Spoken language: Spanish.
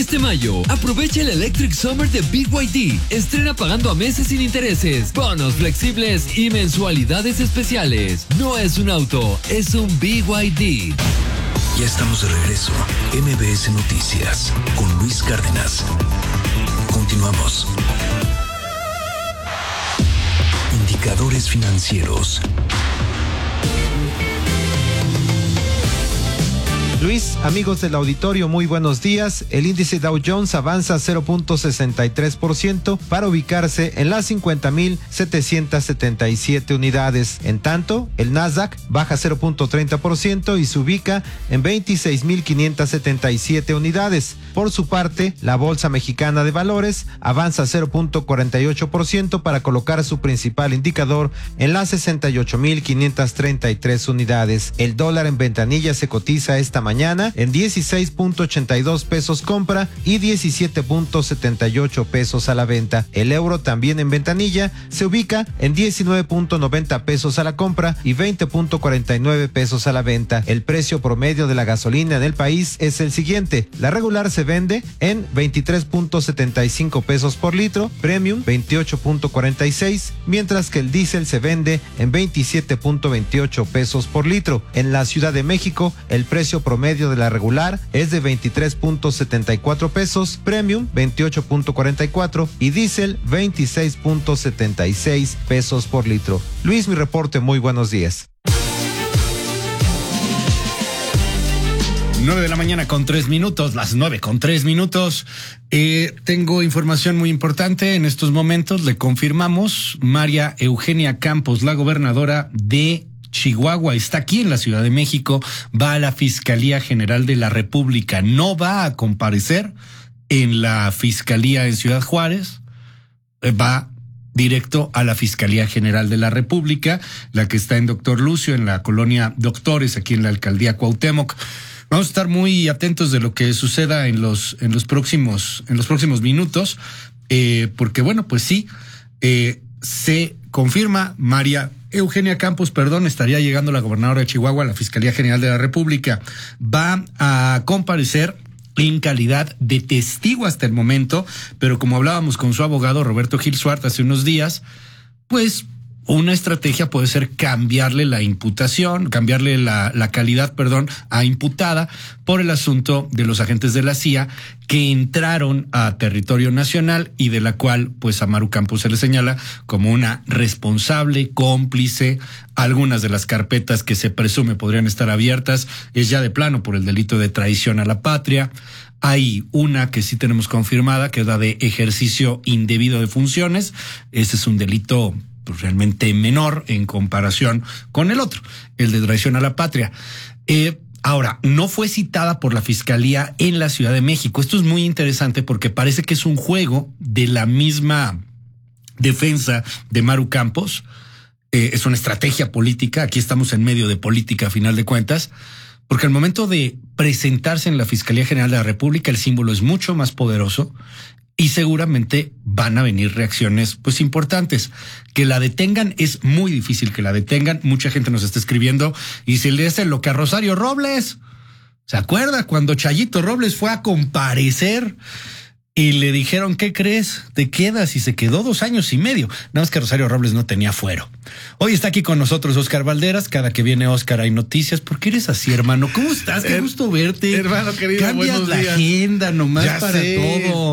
Este mayo, aprovecha el Electric Summer de BYD. Estrena pagando a meses sin intereses, bonos flexibles y mensualidades especiales. No es un auto, es un BYD. Ya estamos de regreso. MBS Noticias con Luis Cárdenas. Continuamos. Indicadores financieros. Luis, amigos del auditorio, muy buenos días. El índice Dow Jones avanza 0.63% para ubicarse en las 50.777 unidades. En tanto, el Nasdaq baja 0.30% y se ubica en 26.577 unidades. Por su parte, la Bolsa Mexicana de Valores avanza 0.48% para colocar su principal indicador en las 68.533 unidades. El dólar en ventanilla se cotiza esta mañana en 16.82 pesos compra y 17.78 pesos a la venta. El euro también en ventanilla se ubica en 19.90 pesos a la compra y 20.49 pesos a la venta. El precio promedio de la gasolina en el país es el siguiente. La regular se vende en 23.75 pesos por litro, premium 28.46, mientras que el diésel se vende en 27.28 pesos por litro. En la Ciudad de México, el precio promedio de la regular es de 23.74 pesos, premium 28.44 y diésel 26.76 pesos por litro. Luis, mi reporte, muy buenos días. 9 de la mañana con 3 minutos, las 9 con 3 minutos. Tengo información muy importante en estos momentos. Le confirmamos, María Eugenia Campos, la gobernadora de Chihuahua, está aquí en la Ciudad de México, va a la Fiscalía General de la República, no va a comparecer en la Fiscalía en Ciudad Juárez, va directo a la Fiscalía General de la República, la que está en Doctor Lucio, en la colonia Doctores, aquí en la Alcaldía Cuauhtémoc. Vamos a estar muy atentos de lo que suceda en los próximos minutos, porque bueno, pues sí, se confirma María Eugenia Campos, estaría llegando la gobernadora de Chihuahua a la Fiscalía General de la República. Va a comparecer en calidad de testigo hasta el momento, pero como hablábamos con su abogado Roberto Gil Suart hace unos días, pues una estrategia puede ser cambiarle la imputación, cambiarle la calidad, a imputada por el asunto de los agentes de la CIA que entraron a territorio nacional y de la cual, pues, a Maru Campos se le señala como una responsable, cómplice. Algunas de las carpetas que se presume podrían estar abiertas es ya de plano por el delito de traición a la patria. Hay una que sí tenemos confirmada, que es la de ejercicio indebido de funciones. Ese es un delito realmente menor en comparación con el otro, el de traición a la patria. Ahora, no fue citada por la Fiscalía en la Ciudad de México. Esto es muy interesante porque parece que es un juego de la misma defensa de Maru Campos. Es una estrategia política. Aquí estamos en medio de política, a final de cuentas, porque al momento de presentarse en la Fiscalía General de la República, el símbolo es mucho más poderoso. Y seguramente van a venir reacciones, pues, importantes. Que la detengan es muy difícil que la detengan. Mucha gente nos está escribiendo y se le hace lo que a Rosario Robles. ¿Se acuerda cuando Chayito Robles fue a comparecer y le dijeron, ¿qué crees? Te quedas, y se quedó 2 años y medio. Nada más que Rosario Robles no tenía fuero. Hoy está aquí con nosotros Óscar Valderas. Cada que viene Óscar hay noticias. ¿Por qué eres así, hermano? ¿Cómo estás? Qué gusto verte. Hermano querido, cambias buenos la días. agenda nomás Ya para sé. todo.